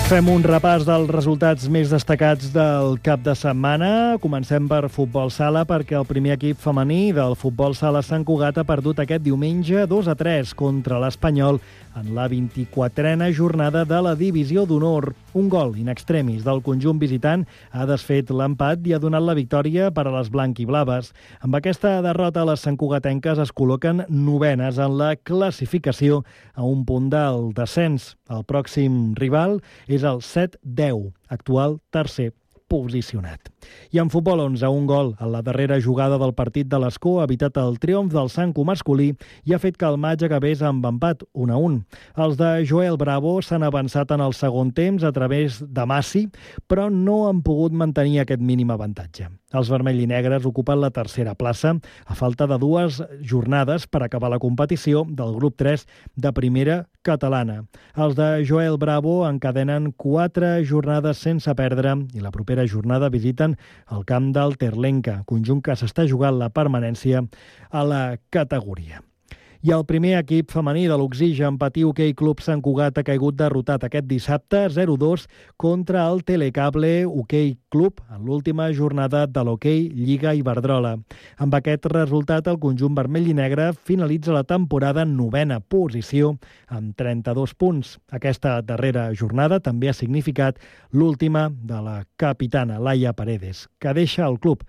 Fem un repàs dels resultats més destacats del cap de setmana. Comencem per futbol sala, perquè el primer equip femení del futbol sala Sant Cugat ha perdut aquest diumenge 2-3 contra l'Espanyol en la 24a jornada de la Divisió d'Honor. Un gol in extremis del conjunt visitant ha desfet l'empat i ha donat la victòria per a les blanquiblaves. Amb aquesta derrota, les santcugatenques es col·loquen novenes en la classificació a un punt del descens. El pròxim rival és el 7-10, actual tercer posicionat. I en futbol 11, un gol en la darrera jugada del partit de l'Escó ha evitat el triomf del Sanco masculí i ha fet que el maig acabés amb empat 1-1. Els de Joel Bravo s'han avançat en el segon temps a través de Massi, però no han pogut mantenir aquest mínim avantatge. Els vermell i negres ocupen la tercera plaça, a falta de 2 jornades per acabar la competició del grup 3 de primera catalana. Els de Joel Bravo encadenen 4 jornades sense perdre i la propera jornada visiten el camp del Terlenca, conjunt que s'està jugant la permanència a la categoria. I el primer equip femení de l'Oxigen Patí Hoquei Club Sant Cugat ha caigut derrotat aquest dissabte 0-2 contra el Telecable Hoquei Club en l'última jornada de l'Hoquei Lliga Iberdrola. Amb aquest resultat, el conjunt vermell i negre finalitza la temporada en 9a posició amb 32 punts. Aquesta darrera jornada també ha significat l'última de la capitana Laia Paredes, que deixa el club